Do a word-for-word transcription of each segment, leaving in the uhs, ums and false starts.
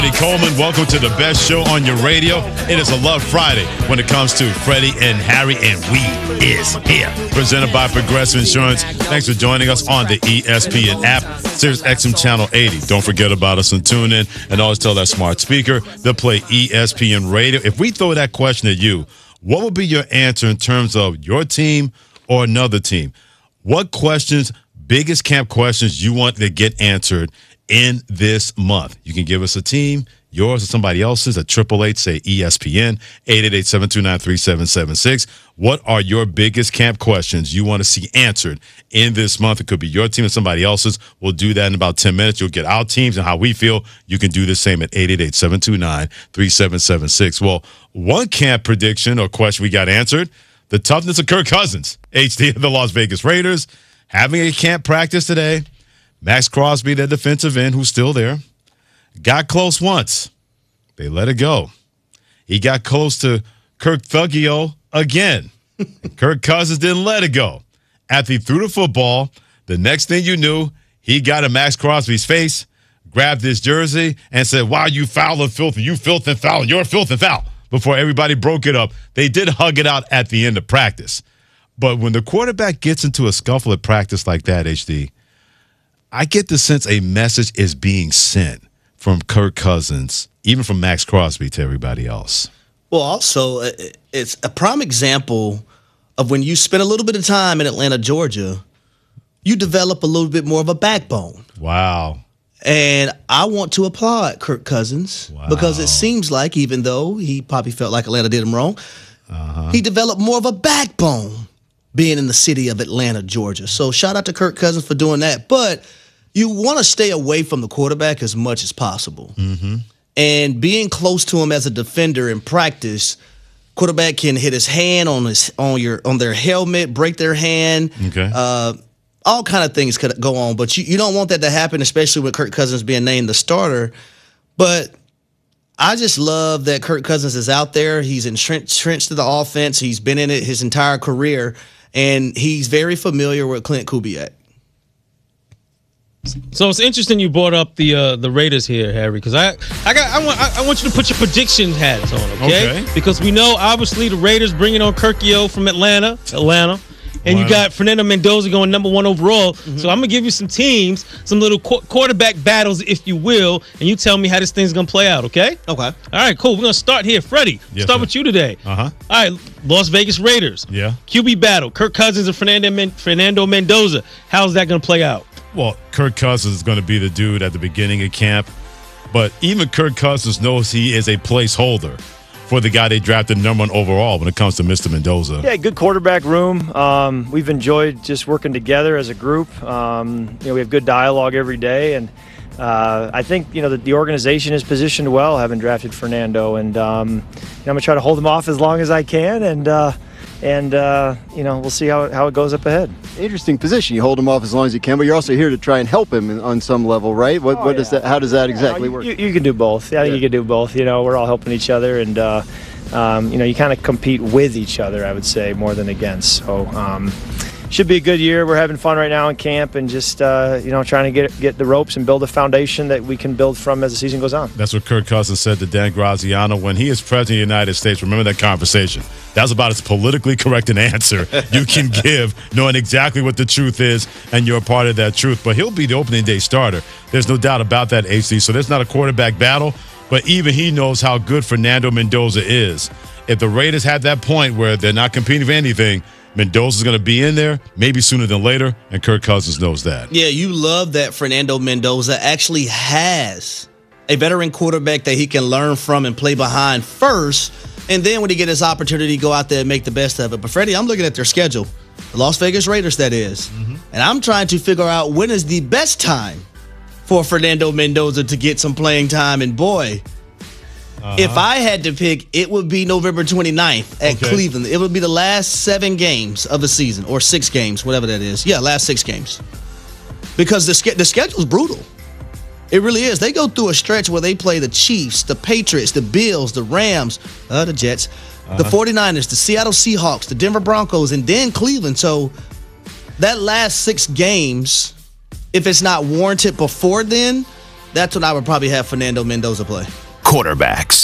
Coleman, welcome to the best show on your radio. It is a Love Friday when it comes to Freddie and Harry, and we is here. Presented by Progressive Insurance. Thanks for joining us on the E S P N app, Sirius X M Channel eighty. Don't forget about us and tune in, and always tell that smart speaker to play E S P N Radio. If we throw that question at you, what would be your answer in terms of your team or another team? What questions, biggest camp questions you want to get answered in this month? You can give us a team, yours or somebody else's, at triple eight, say E S P N, eight eight eight, seven two nine, three seven seven six. What are your biggest camp questions you want to see answered in this month? It could be your team or somebody else's. We'll do that in about ten minutes. You'll get our teams and how we feel. You can do the same at eight eight eight, seven two nine, three seven seven six. Well, one camp prediction or question we got answered, the toughness of Kirk Cousins, H D of the Las Vegas Raiders, having a camp practice today. Max Crosby, their defensive end, who's still there, got close once. They let it go. He got close to Kirk Thuggio again. Kirk Cousins didn't let it go. After he threw the football, the next thing you knew, he got in Max Crosby's face, grabbed his jersey, and said, "Wow, you foul and filthy. You filth and foul. You're filth and foul." Before everybody broke it up. They did hug it out at the end of practice. But when the quarterback gets into a scuffle at practice like that, H D, I get the sense a message is being sent from Kirk Cousins, even from Max Crosby, to everybody else. Well, also, it's a prime example of when you spend a little bit of time in Atlanta, Georgia, you develop a little bit more of a backbone. Wow. And I want to applaud Kirk Cousins wow. because it seems like, even though he probably felt like Atlanta did him wrong, uh-huh. he developed more of a backbone being in the city of Atlanta, Georgia. So shout out to Kirk Cousins for doing that. But you want to stay away from the quarterback as much as possible. Mm-hmm. And being close to him as a defender in practice, quarterback can hit his hand on his on your on their helmet, break their hand. Okay. Uh, all kind of things could go on, but you, you don't want that to happen, especially with Kirk Cousins being named the starter. But I just love that Kirk Cousins is out there. He's entrenched, entrenched to the offense. He's been in it his entire career, and he's very familiar with Clint Kubiak. So it's interesting you brought up the uh, the Raiders here, Harry, because I I got I want I want you to put your prediction hats on, okay? Okay. Because we know obviously the Raiders bringing on Kirkio from Atlanta, Atlanta, and wow. you got Fernando Mendoza going number one overall. Mm-hmm. So I'm gonna give you some teams, some little qu- quarterback battles, if you will, and you tell me how this thing's gonna play out, okay? Okay. All right, cool. We're gonna start here, Freddie. Yes, start sir. with you today. Uh huh. All right, Las Vegas Raiders. Yeah. Q B battle: Kirk Cousins and Fernando Men- Fernando Mendoza. How's that gonna play out? Well, Kirk Cousins is going to be the dude at the beginning of camp, but even Kirk Cousins knows he is a placeholder for the guy they drafted number one overall when it comes to Mister Mendoza. Yeah, good quarterback room. Um, we've enjoyed just working together as a group. Um, you know, we have good dialogue every day, and uh, I think you know the, the organization is positioned well, having drafted Fernando, and um, you know, I'm gonna try to hold him off as long as I can, and. Uh, And, uh, you know, we'll see how it, how it goes up ahead. Interesting position. You hold him off as long as you can, but you're also here to try and help him on some level, right? What, oh, what yeah. does that? How does that exactly yeah, you, work? You, you can do both. Yeah, I think yeah. you can do both. You know, we're all helping each other, and, uh, um, you know, you kind of compete with each other, I would say, more than against. So, um, should be a good year. We're having fun right now in camp and just, uh, you know, trying to get get the ropes and build a foundation that we can build from as the season goes on. That's what Kirk Cousins said to Dan Graziano when he is president of the United States. Remember that conversation. That was about as politically correct an answer you can give, knowing exactly what the truth is, and you're a part of that truth. But he'll be the opening day starter. There's no doubt about that, H D. So there's not a quarterback battle, but even he knows how good Fernando Mendoza is. If the Raiders had that point where they're not competing for anything, Mendoza's going to be in there, maybe sooner than later, and Kirk Cousins knows that. Yeah, you love that Fernando Mendoza actually has a veteran quarterback that he can learn from and play behind first, and then when he get his opportunity, go out there and make the best of it. But, Freddie, I'm looking at their schedule, the Las Vegas Raiders, that is, mm-hmm. and I'm trying to figure out when is the best time for Fernando Mendoza to get some playing time, and boy, Uh-huh. if I had to pick, it would be November twenty-ninth at okay. Cleveland. It would be the last seven games of the season, or six games, whatever that is. Yeah, last six games. Because the, the schedule is brutal. It really is. They go through a stretch where they play the Chiefs, the Patriots, the Bills, the Rams, uh, the Jets, uh-huh. the forty-niners, the Seattle Seahawks, the Denver Broncos, and then Cleveland. So that last six games, if it's not warranted before then, that's when I would probably have Fernando Mendoza play. Quarterbacks.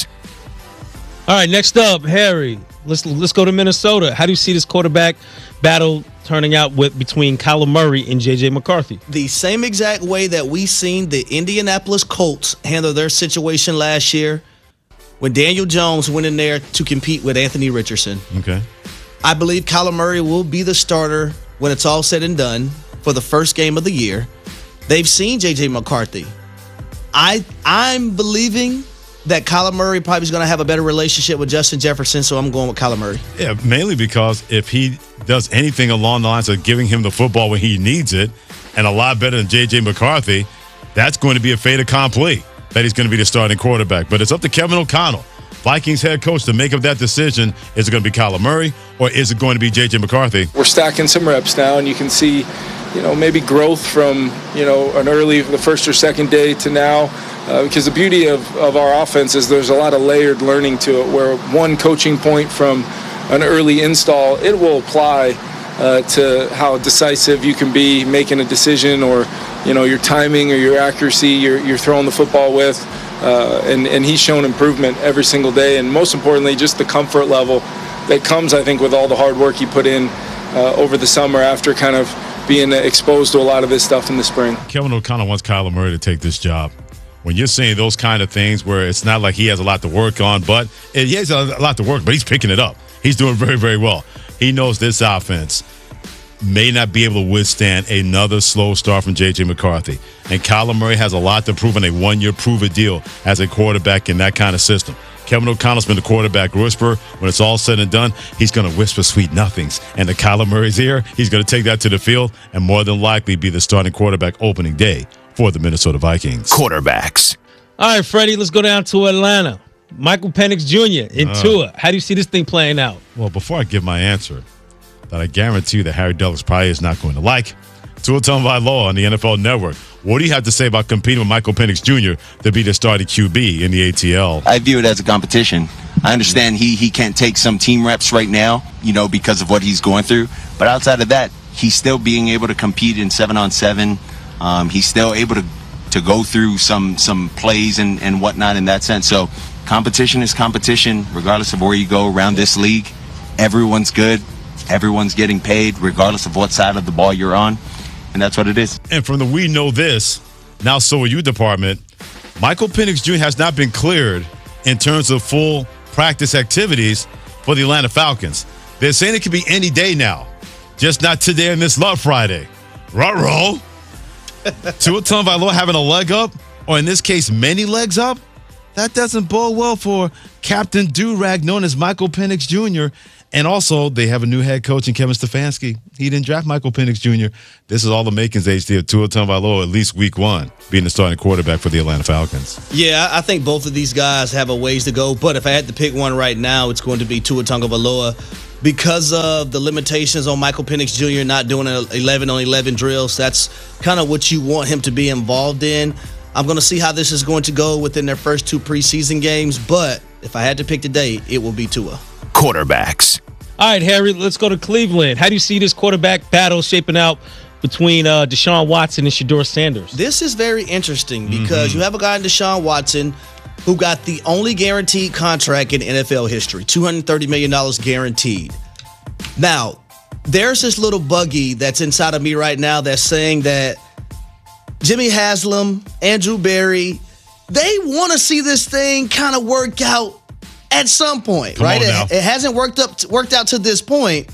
All right, next up, Harry. Let's let's go to Minnesota. How do you see this quarterback battle turning out with between Kyler Murray and J J McCarthy? The same exact way that we seen the Indianapolis Colts handle their situation last year when Daniel Jones went in there to compete with Anthony Richardson. Okay. I believe Kyler Murray will be the starter when it's all said and done for the first game of the year. They've seen J J McCarthy. I I'm believing that Kyler Murray probably is going to have a better relationship with Justin Jefferson, so I'm going with Kyler Murray. Yeah, mainly because if he does anything along the lines of giving him the football when he needs it, and a lot better than J J McCarthy, that's going to be a fait accompli that he's going to be the starting quarterback. But it's up to Kevin O'Connell, Vikings head coach, to make up that decision. Is it going to be Kyler Murray or is it going to be J J McCarthy? We're stacking some reps now, and you can see, you know, maybe growth from, you know, an early, the first or second day to now. Uh, because the beauty of, of our offense is there's a lot of layered learning to it, where one coaching point from an early install, it will apply uh, to how decisive you can be making a decision, or, you know, your timing or your accuracy you're, you're throwing the football with. Uh, and, and he's shown improvement every single day. And most importantly, just the comfort level that comes, I think, with all the hard work he put in uh, over the summer after kind of being exposed to a lot of this stuff in the spring. Kevin O'Connell wants Kyler Murray to take this job. When you're saying those kind of things where it's not like he has a lot to work on, but he has a lot to work, but he's picking it up. He's doing very, very well. He knows this offense may not be able to withstand another slow start from J J McCarthy. And Kyler Murray has a lot to prove in a one-year prove-it deal as a quarterback in that kind of system. Kevin O'Connell's been the quarterback whisperer. When it's all said and done, he's going to whisper sweet nothings. And the Kyler Murray's here, he's going to take that to the field and more than likely be the starting quarterback opening day for the Minnesota Vikings. Quarterbacks. All right, Freddie, let's go down to Atlanta. Michael Penix Junior in uh, Tua. How do you see this thing playing out? Well, before I give my answer, that I guarantee you that Harry Douglas probably is not going to like, Tua Tagovailoa on the N F L Network. What do you have to say about competing with Michael Penix Junior to be the starting Q B in the A T L? I view it as a competition. I understand he he can't take some team reps right now, you know, because of what he's going through. But outside of that, he's still being able to compete in seven on seven. Um, he's still able to to go through some some plays and, and whatnot in that sense. So competition is competition, regardless of where you go around this league. Everyone's good. Everyone's getting paid, regardless of what side of the ball you're on. And that's what it is. And from the We Know This, Now So Are You department, Michael Penix Junior has not been cleared in terms of full practice activities for the Atlanta Falcons. They're saying it could be any day now, just not today on this Love Friday. Ruh-roh. Tua Tagovailoa having a leg up, or in this case, many legs up, that doesn't bode well for Captain Do-Rag known as Michael Penix Junior And also, they have a new head coach in Kevin Stefanski. He didn't draft Michael Penix Junior This is all the makings, H D, of Tua Tagovailoa at least week one, being the starting quarterback for the Atlanta Falcons. Yeah, I think both of these guys have a ways to go. But if I had to pick one right now, it's going to be Tua Tagovailoa because of the limitations on Michael Penix Junior not doing an eleven on eleven drills. That's kind of what you want him to be involved in. I'm going to see how this is going to go within their first two preseason games. But if I had to pick today, it will be Tua. Quarterbacks. All right, Harry, let's go to Cleveland. How do you see this quarterback battle shaping out between uh, Deshaun Watson and Shedeur Sanders? This is very interesting because mm-hmm. you have a guy in Deshaun Watson who got the only guaranteed contract in N F L history, two hundred thirty million dollars guaranteed. Now, there's this little buggy that's inside of me right now that's saying that Jimmy Haslam, Andrew Berry, they want to see this thing kind of work out at some point, Come right? It, it hasn't worked up worked out to this point.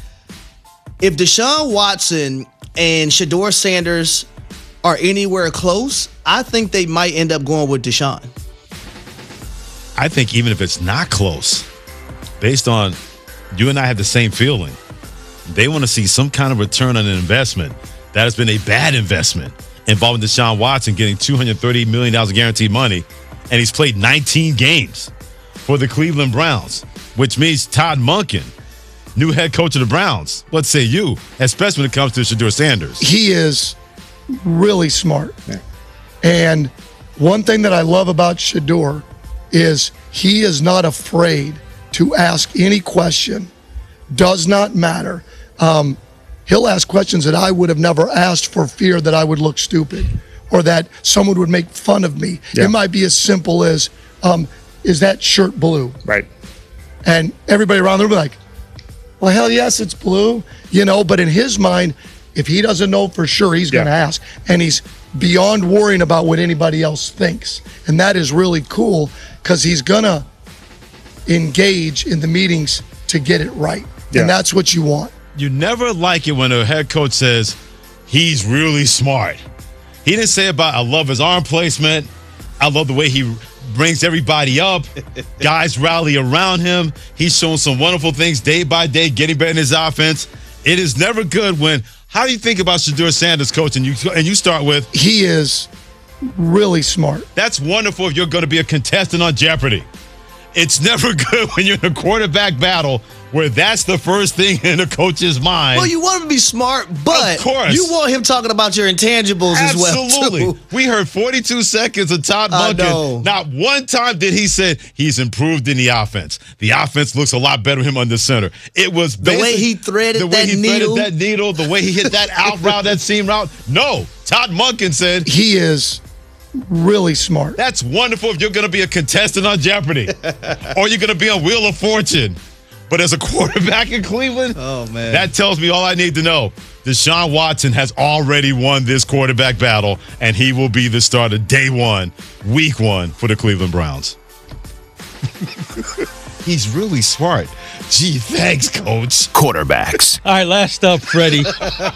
If Deshaun Watson and Shedeur Sanders are anywhere close, I think they might end up going with Deshaun. I think even if it's not close, based on you and I have the same feeling, they want to see some kind of return on an investment that has been a bad investment involving Deshaun Watson getting two hundred thirty million dollars of guaranteed money, and he's played nineteen games for the Cleveland Browns, which means Todd Monken, new head coach of the Browns. What say you, especially when it comes to Shedeur Sanders? He is really smart. Yeah. And one thing that I love about Shedeur is he is not afraid to ask any question. Does not matter. Um, he'll ask questions that I would have never asked for fear that I would look stupid or that someone would make fun of me. Yeah. It might be as simple as, um, is that shirt blue? Right. And everybody around there will be like, well, hell yes, it's blue. You know, but in his mind, if he doesn't know for sure, he's going to Yeah. ask. And he's beyond worrying about what anybody else thinks. And that is really cool because he's going to engage in the meetings to get it right. Yeah. And that's what you want. You never like it when a head coach says he's really smart. He didn't say about, I love his arm placement. I love the way he brings everybody up. Guys rally around him. He's shown some wonderful things day by day, getting better in his offense. It is never good when, how do you think about Shedeur Sanders, coach? And you, and you start with, He is really smart. that's wonderful if you're going to be a contestant on Jeopardy. It's never good when you're in a quarterback battle where that's the first thing in a coach's mind. Well, you want him to be smart, but Of course. you want him talking about your intangibles as well, Absolutely. too. We heard forty-two seconds of Todd I know. Monken. Not one time did he say he's improved in the offense. The offense looks a lot better with him under center. It was The way basic- he threaded the way that he needle. threaded that needle, the way he hit that out route, that seam route. No, Todd Monken said He is really smart. that's wonderful if you're going to be a contestant on Jeopardy or you're going to be on Wheel of Fortune. But as a quarterback in Cleveland, Oh, man. that tells me all I need to know. Deshaun Watson has already won this quarterback battle, and he will be the starter day one, week one for the Cleveland Browns. He's really smart. Gee, thanks, coach. Quarterbacks. All right, last up, Freddie.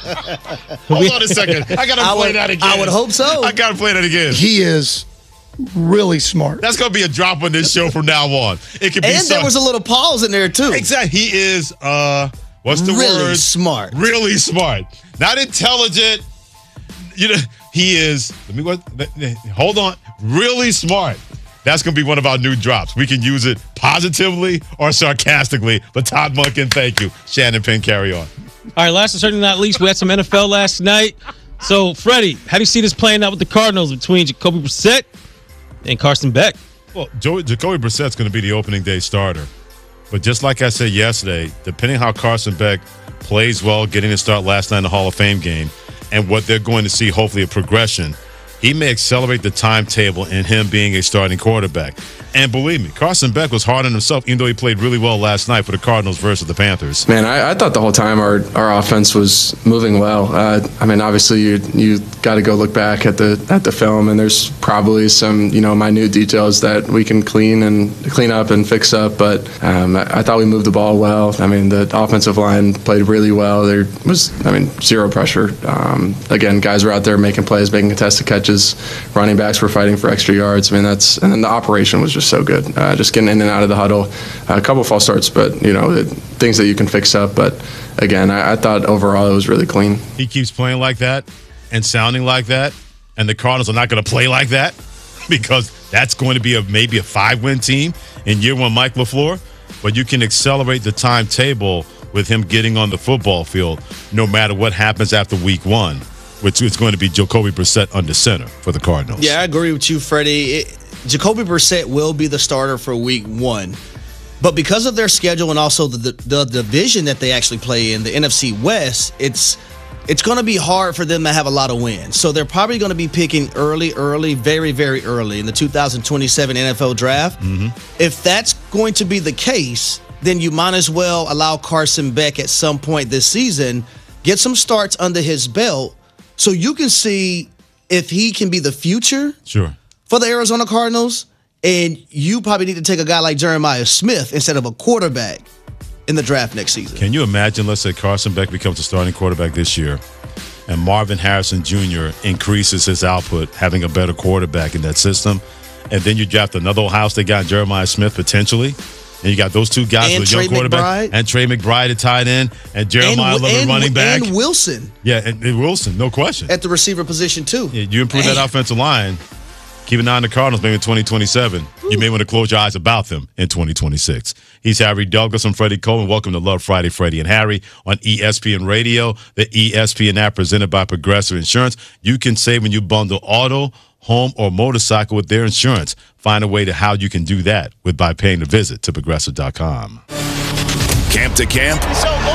Hold on a second. I got to I play would- that again. I would hope so. I got to play that again. He is really smart. That's going to be a drop on this show from now on. It could be And there so- was a little pause in there, too. Exactly. He is, uh, what's the Really word? smart. Really smart. Not intelligent. You know, he is, let me, what, hold on. Really smart. That's going to be one of our new drops. We can use it positively or sarcastically. But Todd Monken, thank you. Shannon Penn, carry on. All right, last and certainly not least, we had some N F L last night. So, Freddie, how do you see this playing out with the Cardinals between Jacoby Brissett and Carson Beck? Well, Joey, Jacoby Brissett's going to be the opening day starter. But just like I said yesterday, depending how Carson Beck plays well, getting to start last night in the Hall of Fame game, and what they're going to see, hopefully a progression, he may accelerate the timetable in him being a starting quarterback. And believe me, Carson Beck was hard on himself, even though he played really well last night for the Cardinals versus the Panthers. Man, I, I thought the whole time our, our offense was moving well. Uh, I mean, obviously you you got to go look back at the at the film, and there's probably some you know minute details that we can clean and clean up and fix up. But um, I, I thought we moved the ball well. I mean, the offensive line played really well. There was, I mean, zero pressure. Um, again, guys were out there making plays, making contested catches. Running backs were fighting for extra yards. I mean, that's and then the operation was just so good. Uh, just getting in and out of the huddle. Uh, a couple false starts, but you know, it, things that you can fix up. But again, I, I thought overall it was really clean. He keeps playing like that and sounding like that, and the Cardinals are not going to play like that because that's going to be a maybe a five-win team in year one, Mike LaFleur. But you can accelerate the timetable with him getting on the football field no matter what happens after week one, which is going to be Jacoby Brissett under center for the Cardinals. Yeah, I agree with you, Freddie. It, Jacoby Brissett will be the starter for week one. But because of their schedule and also the, the, the division that they actually play in, the N F C West, it's it's going to be hard for them to have a lot of wins. So they're probably going to be picking early, early, very, very early in the two thousand twenty-seven N F L draft. Mm-hmm. If that's going to be the case, then you might as well allow Carson Beck at some point this season, get some starts under his belt, so you can see if he can be the future Sure. for the Arizona Cardinals, and you probably need to take a guy like Jeremiah Smith instead of a quarterback in the draft next season. Can you imagine, let's say Carson Beck becomes a starting quarterback this year, and Marvin Harrison Junior increases his output, having a better quarterback in that system, and then you draft another Ohio State guy, Jeremiah Smith, potentially, and you got those two guys And with a young Trey quarterback, McBride. and Trey McBride at tight end, and Jeremiah and, Love at and, running back. and Wilson Yeah, and, and Wilson, no question. at the receiver position too. Yeah, you improve that Man. offensive line. Keep an eye on the Cardinals maybe in twenty twenty-seven. Ooh. You may want to close your eyes about them in twenty twenty-six. He's Harry Douglas. I'm Freddie Coleman. Welcome to Love Friday, Freddie and Harry on E S P N Radio, the E S P N app presented by Progressive Insurance. You can save when you bundle auto, home, or motorcycle with their insurance. Find a way to how you can do that with by paying a visit to progressive dot com. Camp to camp. So going, man.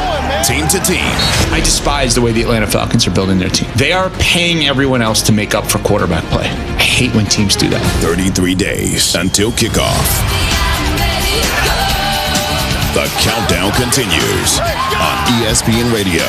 team to team. I despise the way the Atlanta Falcons are building their team. They are paying everyone else to make up for quarterback play. I hate when teams do that. thirty-three days until kickoff. The countdown continues on E S P N Radio.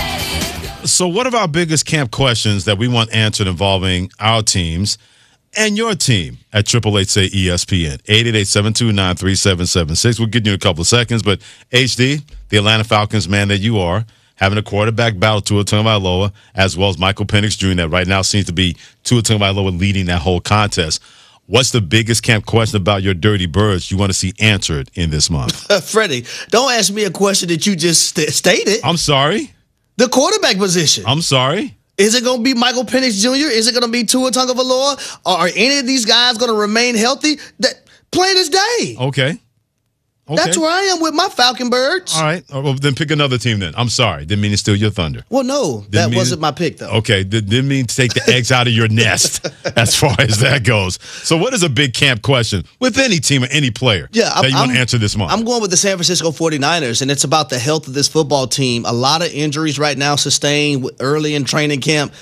So what are our biggest camp questions that we want answered involving our teams and your team at triple eight say E S P N? eight eight eight, seven two nine, three seven seven six. We'll give you a couple of seconds, but H D, the Atlanta Falcons man that you are, having a quarterback battle, Tua Tagovailoa, as well as Michael Penix Junior That right now seems to be Tua Tagovailoa leading that whole contest. What's the biggest camp question about your Dirty Birds you want to see answered in this month? Freddie, don't ask me a question that you just st- stated. I'm sorry? The quarterback position. I'm sorry? Is it going to be Michael Penix Junior? Is it going to be Tua Tagovailoa? Are any of these guys going to remain healthy? That plain as day. Okay. Okay. That's where I am with my Falcon Birds. All right. Well, then pick another team then. I'm sorry. Didn't mean to steal your thunder. Well, no. Didn't that mean wasn't to, my pick, though. Okay. Didn't mean to take the eggs out of your nest as far as that goes. So what is a big camp question with any team or any player yeah, that you I'm, want to answer this month? I'm going with the San Francisco forty-niners, and it's about the health of this football team. A lot of injuries right now sustained early in training camp.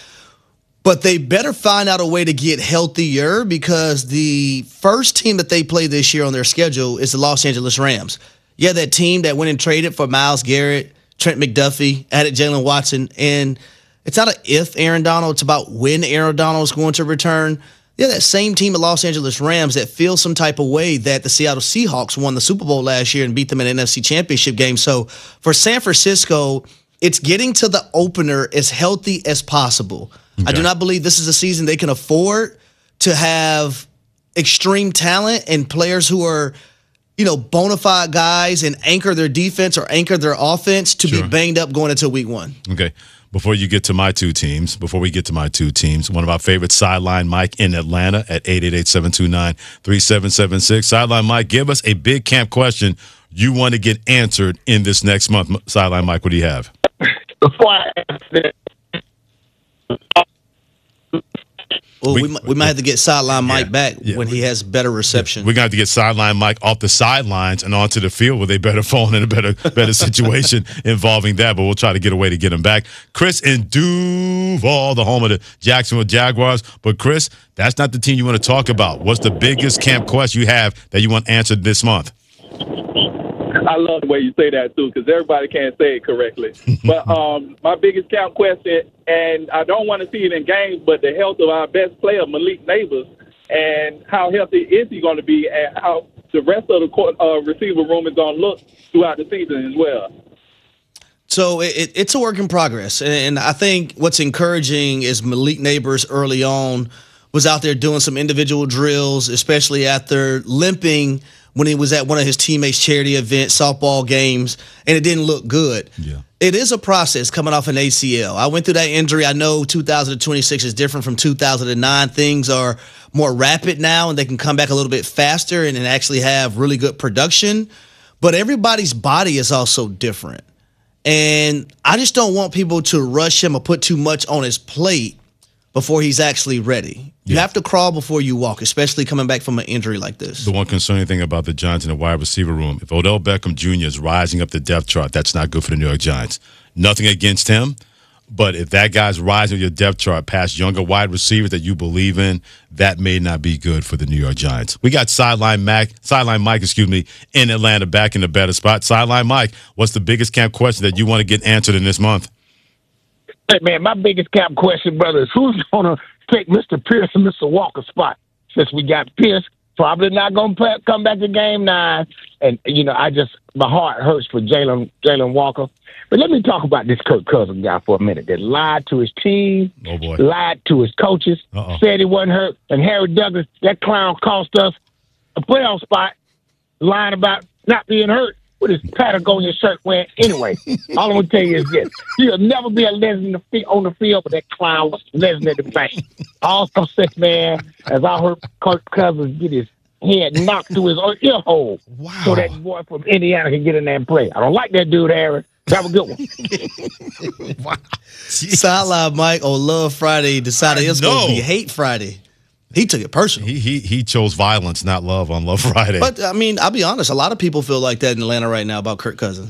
But they better find out a way to get healthier because the first team that they play this year on their schedule is the Los Angeles Rams. Yeah, that team that went and traded for Myles Garrett, Trent McDuffie, added Jalen Watson. And it's not an if Aaron Donald, it's about when Aaron Donald is going to return. Yeah, that same team at Los Angeles Rams that feels some type of way that the Seattle Seahawks won the Super Bowl last year and beat them in an N F C Championship game. So for San Francisco, it's getting to the opener as healthy as possible. Okay. I do not believe this is a season they can afford to have extreme talent and players who are, you know, bona fide guys and anchor their defense or anchor their offense to sure. be banged up going into week one. Okay. Before you get to my two teams, before we get to my two teams, one of our favorite Sideline Mike in Atlanta at eight eight eight, seven two nine, three seven seven six. Sideline Mike, give us a big camp question you want to get answered in this next month. Sideline Mike, what do you have? Before I answer that, Well, we, we, we might have to get Sideline Mike yeah, back yeah. when he has better reception. Yeah. We're going to have to get Sideline Mike off the sidelines and onto the field where they better fall in a better better situation involving that, but we'll try to get a way to get him back. Chris in Duval, the home of the Jacksonville Jaguars. But, Chris, that's not the team you want to talk about. What's the biggest camp question you have that you want answered this month? I love the way you say that, too, because everybody can't say it correctly. But um, my biggest camp question, and I don't want to see it in games, but the health of our best player, Malik Neighbors, and how healthy is he going to be, and how the rest of the court, uh, receiver room is going to look throughout the season as well. So it, it's a work in progress. And I think what's encouraging is Malik Neighbors early on was out there doing some individual drills, especially after limping when he was at one of his teammates' charity events, softball games, and it didn't look good. Yeah. It is a process coming off an A C L. I went through that injury. I know two thousand twenty-six is different from two thousand nine. Things are more rapid now, and they can come back a little bit faster and, and actually have really good production. But everybody's body is also different. And I just don't want people to rush him or put too much on his plate before he's actually ready. You yeah. have to crawl before you walk, especially coming back from an injury like this. The one concerning thing about the Giants in the wide receiver room, if Odell Beckham Junior is rising up the depth chart, that's not good for the New York Giants. Nothing against him, but if that guy's rising up your depth chart past younger wide receivers that you believe in, that may not be good for the New York Giants. We got Sideline Mac, Sideline Mike, excuse me, in Atlanta back in a better spot. Sideline Mike, what's the biggest camp question that you want to get answered in this month? Hey, man, my biggest cap question, brother, is who's going to take Mister Pierce and Mister Walker's spot? Since we got Pierce, probably not going to come back to game nine. And, you know, I just, my heart hurts for Jalen Jalen Walker. But let me talk about this Kirk Cousins guy for a minute that lied to his team, oh boy. lied to his coaches, Uh-oh. said he wasn't hurt. And Harry Douglas, that clown cost us a playoff spot, lying about not being hurt. With his Patagonia shirt wearing anyway. All I'm going to tell you is this. He'll never be a legend on the field, but that clown was a legend at the bank. Also said, man, as I heard Kirk Cousins get his head knocked through his ear hole wow. so that boy from Indiana can get in there and play. I don't like that dude, Harry. Have a good one. Wow. Sideline Mike on Love Friday decided it's going to be Hate Friday. He took it personal. He he he chose violence, not love, on Love Friday. But, I mean, I'll be honest. A lot of people feel like that in Atlanta right now about Kirk Cousins.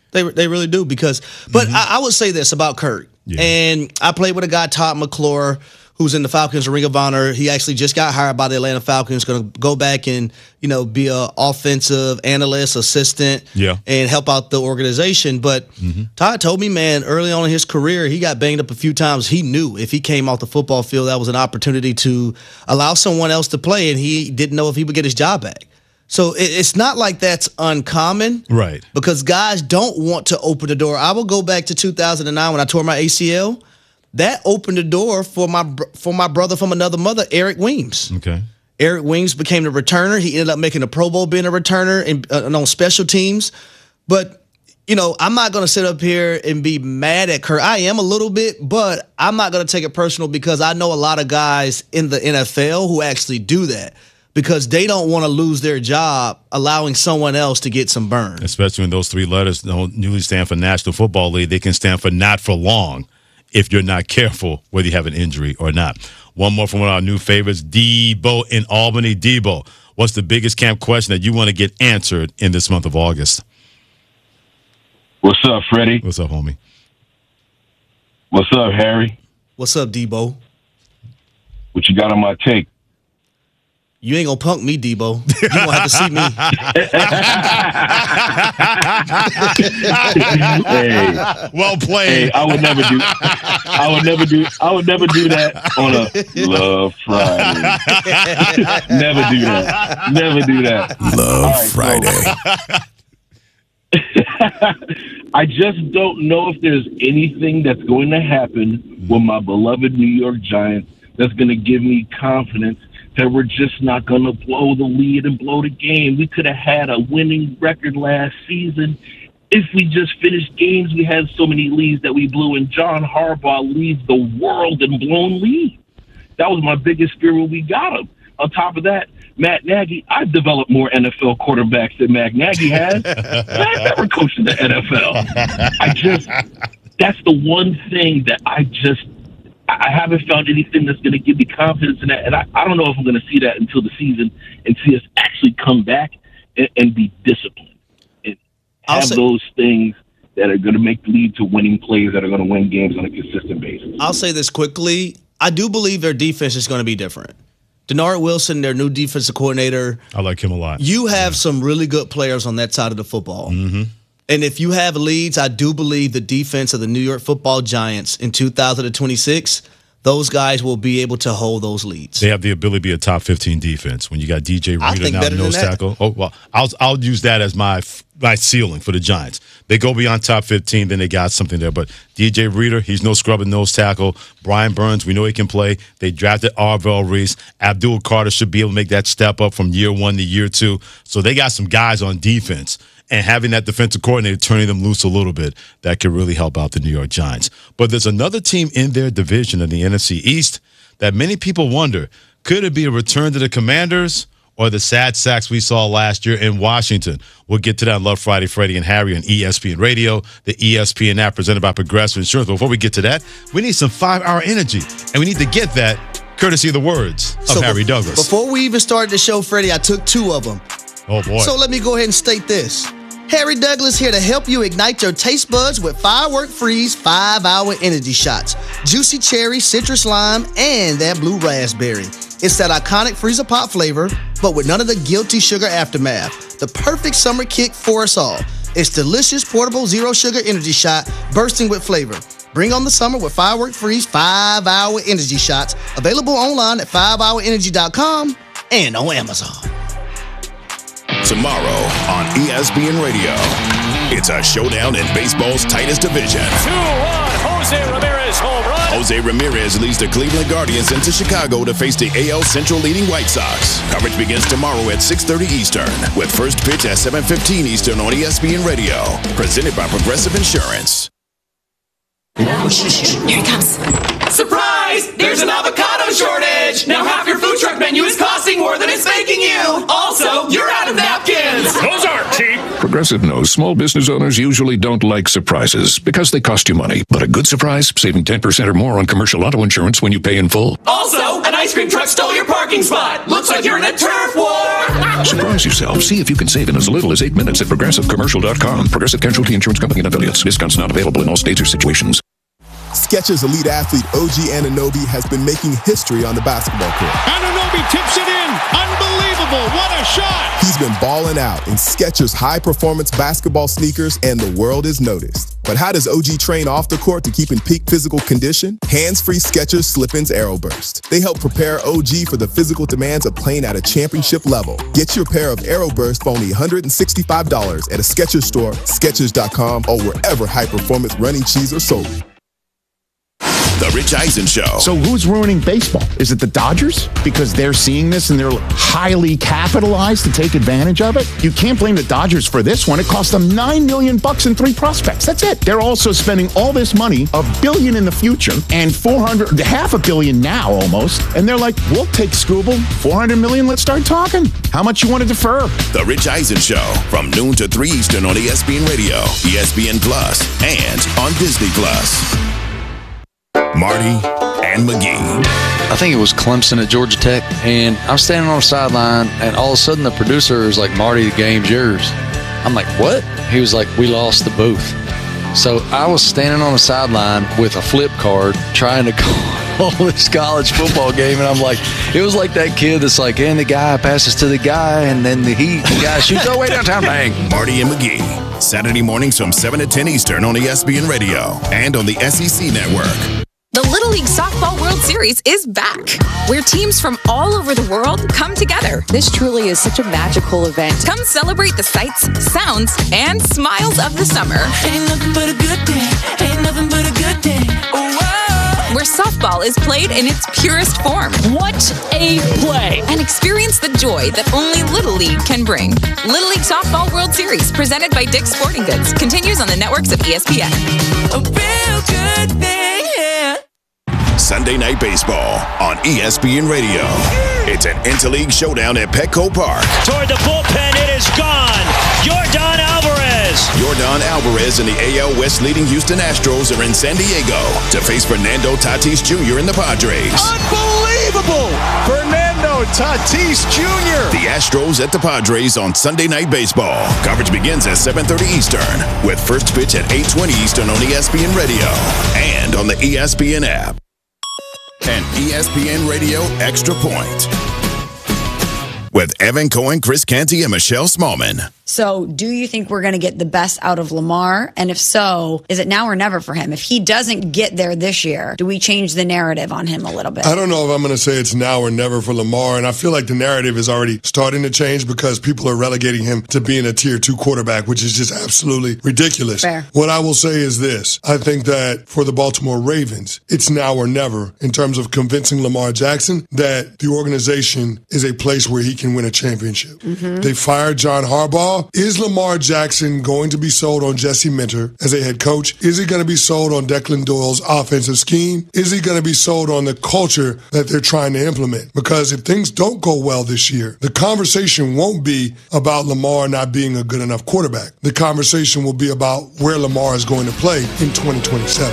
They they really do because, but mm-hmm. I, I would say this about Kirk. Yeah. And I played with a guy, Todd McClure, who's in the Falcons Ring of Honor. He actually just got hired by the Atlanta Falcons, going to go back and, you know, be an offensive analyst, assistant, yeah. and help out the organization. But mm-hmm. Todd told me, man, early on in his career, he got banged up a few times. He knew if he came off the football field, that was an opportunity to allow someone else to play, and he didn't know if he would get his job back. So it's not like that's uncommon. Right. Because guys don't want to open the door. I will go back to two thousand nine when I tore my A C L. That opened the door for my for my brother from another mother, Eric Weems. Okay. Eric Weems became the returner. He ended up making a Pro Bowl being a returner and, uh, and on special teams. But, you know, I'm not going to sit up here and be mad at Kirk. I am a little bit, but I'm not going to take it personal because I know a lot of guys in the N F L who actually do that. Because they don't want to lose their job allowing someone else to get some burn. Especially when those three letters don't usually stand for National Football League. They can stand for not for long if you're not careful whether you have an injury or not. One more from one of our new favorites, Debo in Albany. Debo, what's the biggest camp question that you want to get answered in this month of August? What's up, Freddie? What's up, homie? What's up, Harry? What's up, Debo? What you got on my take? You ain't gonna punk me, Debo. You gonna have to see me. Hey, well played. Hey, I would never do. I would never do. I would never do that on a Love Friday. Never do that. Never do that. Love right, Friday. So. I just don't know if there's anything that's going to happen with my beloved New York Giants that's going to give me confidence that we're just not going to blow the lead and blow the game. We could have had a winning record last season if we just finished games. We had so many leads that we blew, and John Harbaugh leads the world in blown leads. That was my biggest fear when we got him. On top of that, Matt Nagy, I've developed more N F L quarterbacks than Matt Nagy has. I've never coached in the N F L. I just, that's the one thing that I just, I haven't found anything that's going to give me confidence in that. And I, I don't know if I'm going to see that until the season and see us actually come back and, and be disciplined and have say, those things that are going to make lead to winning plays that are going to win games on a consistent basis. I'll say this quickly. I do believe their defense is going to be different. Denard Wilson, their new defensive coordinator. I like him a lot. You have yeah. some really good players on that side of the football. Mm-hmm. And if you have leads, I do believe the defense of the New York Football Giants in two thousand twenty-six, those guys will be able to hold those leads. They have the ability to be a top fifteen defense. When you got D J Reader now nose that. tackle. Oh well, I'll I'll use that as my my ceiling for the Giants. They go beyond top fifteen, then they got something there. But D J Reader, he's no scrubbing nose tackle. Brian Burns, we know he can play. They drafted Arvell Reese. Abdul Carter should be able to make that step up from year one to year two. So they got some guys on defense. And having that defensive coordinator turning them loose a little bit, that could really help out the New York Giants. But there's another team in their division in the N F C East that many people wonder, could it be a return to the Commanders or the sad sacks we saw last year in Washington? We'll get to that on Love Friday, Freddie and Harry on E S P N Radio, the E S P N app presented by Progressive Insurance. But before we get to that, we need some five-hour energy, and we need to get that courtesy of the words of so Harry be- Douglas. Before we even started the show, Freddie, I took two of them. Oh, boy. So let me go ahead and state this. Harry Douglas here to help you ignite your taste buds with Firework Freeze five-hour energy shots. Juicy cherry, citrus lime, and that blue raspberry. It's that iconic freezer pop flavor, but with none of the guilty sugar aftermath. The perfect summer kick for us all. It's delicious, portable, zero-sugar energy shot bursting with flavor. Bring on the summer with Firework Freeze five-hour energy shots. Available online at five hour energy dot com and on Amazon. Tomorrow on E S P N Radio, it's a showdown in baseball's tightest division. two one, Jose Ramirez home run. Jose Ramirez leads the Cleveland Guardians into Chicago to face the A L Central leading White Sox. Coverage begins tomorrow at six thirty Eastern, with first pitch at seven fifteen Eastern on E S P N Radio. Presented by Progressive Insurance. Here he comes. Surprise! There's an avocado shortage! Now half your food truck menu is costing more than it's making you! Also, you're out of napkins! Those aren't cheap! Progressive knows small business owners usually don't like surprises because they cost you money. But a good surprise, saving ten percent or more on commercial auto insurance when you pay in full. Also, an ice cream truck stole your parking spot. Looks like you're in a turf war. Surprise yourself. See if you can save in as little as eight minutes at progressive commercial dot com. Progressive Casualty Insurance Company and affiliates. Discounts not available in all states or situations. Skechers elite athlete O G Anunoby has been making history on the basketball court. Anunoby tips it in. Unbelievable. What a shot. He's been balling out in Skechers high-performance basketball sneakers, and the world is noticed. But how does O G train off the court to keep in peak physical condition? Hands-free Skechers Slip-ins Aeroburst. They help prepare O G for the physical demands of playing at a championship level. Get your pair of Aeroburst for only one hundred sixty-five dollars at a Skechers store, Skechers dot com, or wherever high-performance running shoes are sold. The Rich Eisen Show. So who's ruining baseball? Is it the Dodgers? Because they're seeing this and they're highly capitalized to take advantage of it? You can't blame the Dodgers for this one. It cost them nine million bucks and three prospects. That's it. They're also spending all this money, a billion in the future and four hundred, half a billion now almost. And they're like, we'll take Scooble, four hundred million. Let's start talking. How much you want to defer? The Rich Eisen Show from noon to three Eastern on E S P N Radio, E S P N Plus, and on Disney Plus. Marty and McGee. I think it was Clemson at Georgia Tech, and I'm standing on the sideline, and all of a sudden the producer is like, Marty, the game's yours. I'm like, what? He was like, we lost the booth. So I was standing on the sideline with a flip card trying to call this college football game, and I'm like, it was like that kid that's like, and the guy passes to the guy, and then the, he, the guy shoots all the way downtown. Bang. Marty and McGee, Saturday mornings from seven to ten Eastern on E S P N Radio and on the S E C Network. The Little League Softball World Series is back, where teams from all over the world come together. This truly is such a magical event. Come celebrate the sights, sounds, and smiles of the summer. Ain't nothing but a good day. Ain't nothing but a good day. Oh, whoa. Where softball is played in its purest form. What a play! And experience the joy that only Little League can bring. Little League Softball World Series, presented by Dick's Sporting Goods, continues on the networks of E S P N. A real good thing, yeah. Sunday Night Baseball on E S P N Radio. It's an interleague showdown at Petco Park. Toward the bullpen, it is gone. Yordan Alvarez. Yordan Alvarez and the A L West leading Houston Astros are in San Diego to face Fernando Tatis Junior and the Padres. Unbelievable! Fernando Tatis Junior The Astros at the Padres on Sunday Night Baseball. Coverage begins at seven thirty Eastern with first pitch at eight twenty Eastern on E S P N Radio and on the E S P N app. And E S P N Radio Extra Point with Evan Cohen, Chris Canty, and Michelle Smallman. So do you think we're going to get the best out of Lamar? And if so, is it now or never for him? If he doesn't get there this year, do we change the narrative on him a little bit? I don't know if I'm going to say it's now or never for Lamar. And I feel like the narrative is already starting to change because people are relegating him to being a tier two quarterback, which is just absolutely ridiculous. Fair. What I will say is this. I think that for the Baltimore Ravens, it's now or never in terms of convincing Lamar Jackson that the organization is a place where he can win a championship. Mm-hmm. They fired John Harbaugh. Is Lamar Jackson going to be sold on Jesse Minter as a head coach? Is he going to be sold on Declan Doyle's offensive scheme? Is he going to be sold on the culture that they're trying to implement? Because if things don't go well this year, the conversation won't be about Lamar not being a good enough quarterback. The conversation will be about where Lamar is going to play in twenty twenty-seven.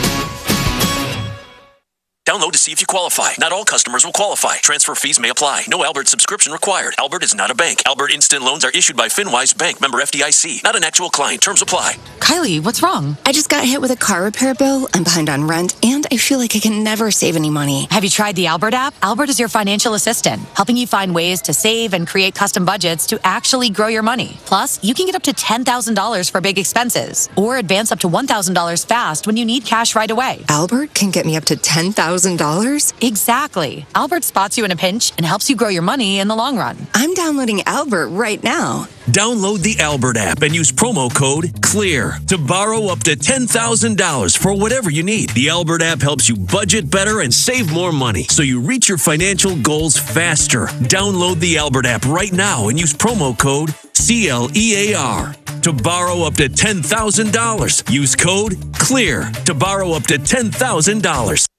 Download to see if you qualify. Not all customers will qualify. Transfer fees may apply. No Albert subscription required. Albert is not a bank. Albert Instant Loans are issued by FinWise Bank, member F D I C. Not an actual client. Terms apply. Kylie, what's wrong? I just got hit with a car repair bill. I'm behind on rent, and I feel like I can never save any money. Have you tried the Albert app? Albert is your financial assistant, helping you find ways to save and create custom budgets to actually grow your money. Plus, you can get up to ten thousand dollars for big expenses, or advance up to one thousand dollars fast when you need cash right away. Albert can get me up to ten thousand dollars? Exactly. Albert spots you in a pinch and helps you grow your money in the long run. I'm downloading Albert right now. Download the Albert app and use promo code CLEAR to borrow up to ten thousand dollars for whatever you need. The Albert app helps you budget better and save more money so you reach your financial goals faster. Download the Albert app right now and use promo code C L E A R to borrow up to ten thousand dollars. Use code CLEAR to borrow up to ten thousand dollars.